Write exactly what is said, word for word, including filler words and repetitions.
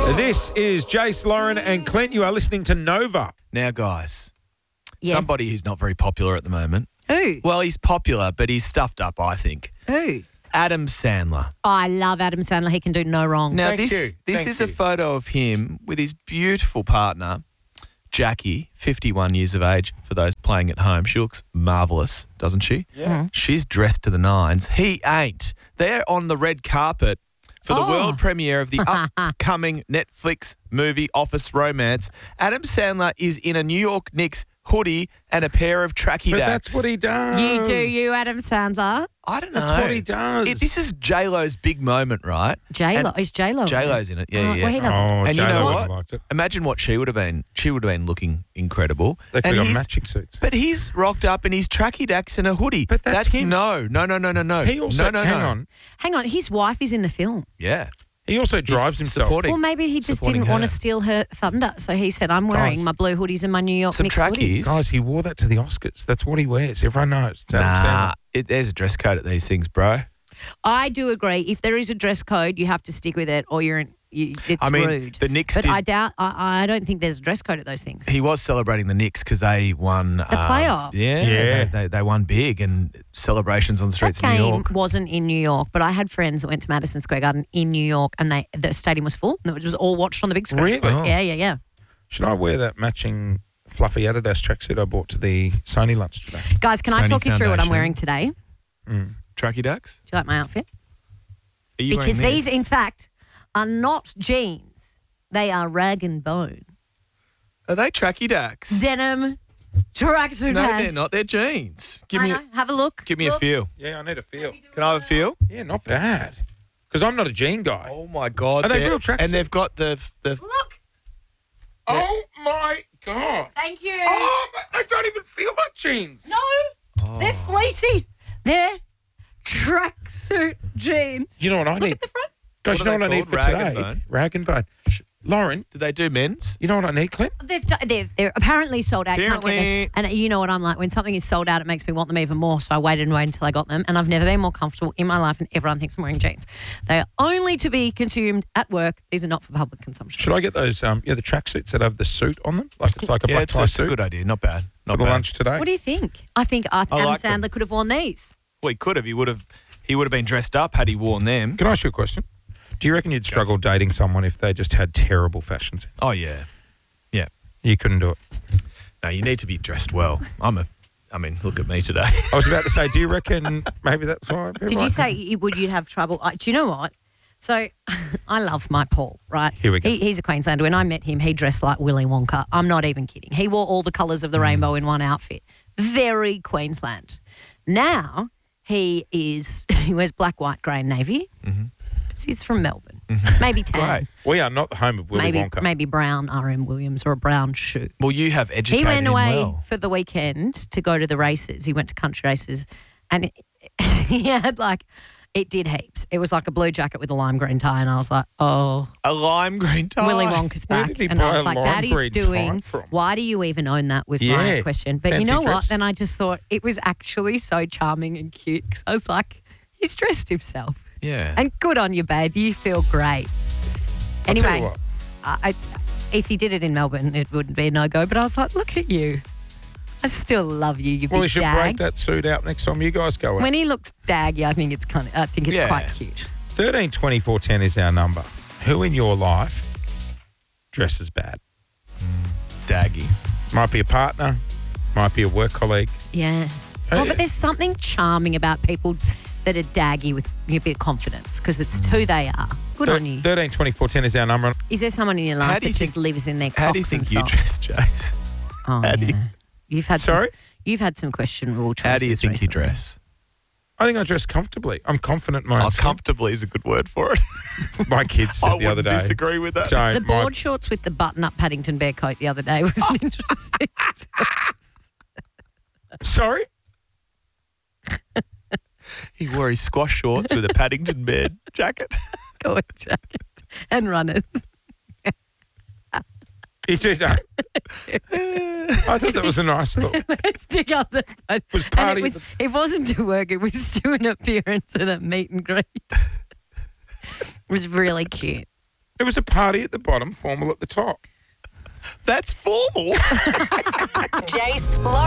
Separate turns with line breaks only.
This is Jace, Lauren and Clint. You are listening to Nova.
Now, guys,
Yes.
somebody who's not very popular at the moment.
Who?
Well, he's popular, but he's stuffed up, I think.
Who?
Adam Sandler.
I love Adam Sandler. He can do no wrong.
Now,
Thank
this
you.
this
Thank
is
you.
a photo of him with his beautiful partner, Jackie, fifty-one years of age, for those playing at home. She looks marvellous, doesn't she?
Yeah.
She's dressed to the nines. He ain't. They're on the red carpet for the
Oh.
world premiere of the upcoming Netflix movie Office Romance. Adam Sandler is in a New York Knicks hoodie and a pair of tracky
But
dacks.
that's what he does.
You do, you, Adam Sandler.
I don't know.
That's what he does.
It- this is J-Lo's big moment, right?
J-Lo.
And
Is J-Lo?
J-Lo's in it. Yeah,
Oh,
yeah.
well, he doesn't.
Oh,
And you
J-Lo
know
wouldn't have
what?
liked it.
Imagine what she would have been. She would have been looking incredible.
They could
And
have got
he's-
matching suits.
But he's rocked up in his tracky dacks and a hoodie.
But that's him.
no, no, no, no, no, no.
He also,
no, no,
hang
no.
on,
Hang on, his wife is in the film.
Yeah.
he also drives
He's
himself.
supporting-
Well, maybe he just
supporting
didn't want to
her.
steal her thunder. So he said, I'm wearing
Guys.
my blue hoodies and my New York
Some
Knicks hoodie.
trackies.
Guys, he wore that to the Oscars. That's what he wears. Everyone knows. It's Adam
Nah,
Sandler.
it, there's a dress code at these things, bro.
I do agree. If there is a dress code, you have to stick with it or you're in, you, it's
I mean,
rude.
the Knicks
but
did-
I doubt, I, I don't think there's a dress code at those things.
He was celebrating the Knicks because they won the
playoffs.
Yeah,
Yeah.
They, they, they won big and celebrations on the streets
That
of New
game
York.
wasn't in New York, but I had friends that went to Madison Square Garden in New York and they the stadium was full and it was all watched on the big screen.
Really?
Oh.
Yeah, yeah, yeah.
Should I wear that matching fluffy Adidas tracksuit I bought to the Sony lunch today?
Guys, can I
Sony
talk you through what I'm
Foundation.
wearing today? Do
Tracky dacks?
you like my outfit?
Are you
Because
wearing
these,
this?
in fact, are not jeans. They are rag and bone.
Are they tracky dacks?
Denim, tracksuit
No,
pants.
they're not. They're jeans. Give
I
me,
know.
a,
Have a look.
give me a
Look.
feel.
Yeah, I need a feel.
Can I have a feel?
Yeah, not bad. Because I'm not a jean guy.
Oh my god!
Are they
they're-
real tracksuits?
And they've got the the.
Look.
Oh my God.
Thank you.
Oh, but I don't even feel like jeans.
No, they're fleecy. They're tracksuit jeans.
You know what I
Look
need?
at the front.
Guys,
What
you
are
know what
they
I need for
called? Rag and
today?
bone?
Rag and bone. Lauren,
Do they do men's?
you know what I need, Clint?
They've done, they're, they're apparently sold out. Can't get
Apparently.
them. And you know what I'm like? When something is sold out, it makes me want them even more. So I waited and waited until I got them. And I've never been more comfortable in my life and everyone thinks I'm wearing jeans. They are only to be consumed at work. These are not for public consumption.
Should I get those, um, yeah, the tracksuits that have the suit on them? Like it's like a
Yeah,
black
it's,
tie
it's a
suit
good idea. Not bad. Not
for the
bad.
lunch today?
What do you think? I think I,
I
Adam
like them.
Sandler could have worn these.
Well, he could have. He would have. He would have been dressed up had he worn them.
Can I ask you a question? Do you reckon you'd struggle dating someone if they just had terrible fashion sense?
Oh yeah, yeah.
You couldn't do it.
No, you need to be dressed well. I'm a. I mean, look at me today.
I was about to say, do you reckon maybe that's why?
Did you say you, would you'd have trouble? Uh, do you know what? So I love my Paul, right?
Here we go.
He, he's a Queenslander. When I met him, he dressed like Willy Wonka. I'm not even kidding. He wore all the colours of the rainbow in one outfit. Very Queensland. Now he is, he wears black, white, grey and navy. Mm-hmm. He's from Melbourne. Maybe tan.
Right.
We are not the home of Willy
Maybe
Wonka.
maybe brown R M Williams or a brown shoe.
Well, you have educated
He went
him
away
well.
for the weekend to go to the races. He went to country races and he had like, it did heaps. It was like a blue jacket with a lime green tie and I was like, oh,
A lime green tie.
Willy Wonka's
Where
back.
did he
And I
buy
was
a
like,
lime
that
green
is doing,
tie from?
why do you even own that was
Yeah,
my question. But you
fancy
know what?
dress.
Then I just thought it was actually so charming and cute because I was like, he's dressed himself.
Yeah.
And good on you, babe. You feel great.
I'll tell you
Anyway,
what.
I, I, if he did it in Melbourne, it wouldn't be a no-go. But I was like, look at you. I still love you, you
Well, he
big
should
dag.
break that suit out next time you guys go out.
When he looks daggy, I think it's kind of, I think it's
Yeah.
quite cute.
thirteen twenty-four ten is our number. Who in your life dresses bad?
Daggy.
Might be a partner, might be a work colleague.
Yeah.
Oh,
Well,
yeah.
but there's something charming about people that are daggy with a bit of confidence because it's who they are. Good on you.
thirteen twenty-four ten is our number.
Is there someone in your
How
life
do you
that just
think-
lives in their
How do you
Crocs
think
and
you
socks?
dress, Jace?
Oh,
how do you-
yeah. You've had
Sorry?
Some, you've had some questionable choices
How do you think
recently.
you dress?
I think I dress comfortably. I'm confident in my
Oh,
own skin.
comfortably is a good word for it.
My kids said
I
the other
wouldn't
day.
disagree with that.
Don't.
The
my-
board shorts with the button-up Paddington Bear coat the other day was an interesting choice.
Sorry?
He wore his squash shorts with a Paddington Bear jacket.
Coat jacket and runners.
You do know. I thought that was a nice look.
Let's dig up the phone.
Was
And
party
it, was,
the-
it wasn't to work. It was to an appearance at a meet and greet. It was really cute.
It was a party at the bottom, formal at the top.
That's formal.
Jace, Lauren